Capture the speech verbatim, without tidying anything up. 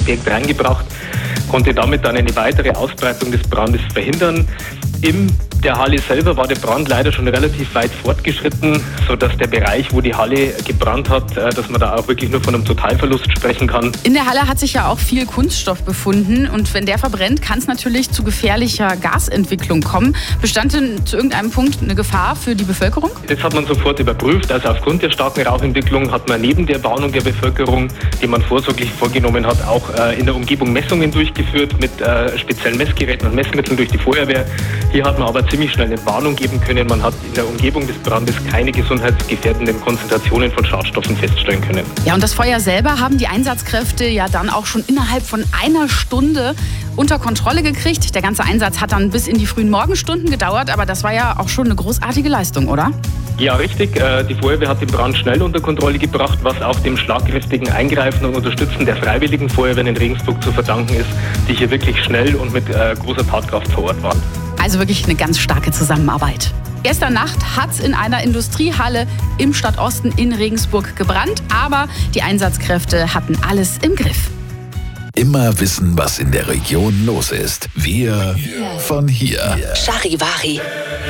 verstärkt reingebracht, konnte damit dann eine weitere Ausbreitung des Brandes verhindern. In der Halle selber war der Brand leider schon relativ weit fortgeschritten, sodass der Bereich, wo die Halle gebrannt hat, dass man da auch wirklich nur von einem Totalverlust sprechen kann. In der Halle hat sich ja auch viel Kunststoff befunden und wenn der verbrennt, kann es natürlich zu gefährlicher Gasentwicklung kommen. Bestand denn zu irgendeinem Punkt eine Gefahr für die Bevölkerung? Das hat man sofort überprüft. Also aufgrund der starken Rauchentwicklung hat man neben der Warnung der Bevölkerung, die man vorsorglich vorgenommen hat, auch in der Umgebung Messungen durchgeführt mit speziellen Messgeräten und Messmitteln durch die Feuerwehr. Hier hat man aber ziemlich schnell eine Warnung geben können. Man hat in der Umgebung des Brandes keine gesundheitsgefährdenden Konzentrationen von Schadstoffen feststellen können. Ja, und das Feuer selber haben die Einsatzkräfte ja dann auch schon innerhalb von einer Stunde unter Kontrolle gekriegt. Der ganze Einsatz hat dann bis in die frühen Morgenstunden gedauert, aber das war ja auch schon eine großartige Leistung, oder? Ja, richtig. Die Feuerwehr hat den Brand schnell unter Kontrolle gebracht, was auch dem schlagkräftigen Eingreifen und Unterstützen der Freiwilligen Feuerwehren in Regensburg zu verdanken ist, die hier wirklich schnell und mit großer Tatkraft vor Ort waren. Also wirklich eine ganz starke Zusammenarbeit. Gestern Nacht hat es in einer Industriehalle im Stadtosten in Regensburg gebrannt, aber die Einsatzkräfte hatten alles im Griff. Immer wissen, was in der Region los ist. Wir von hier. Charivari.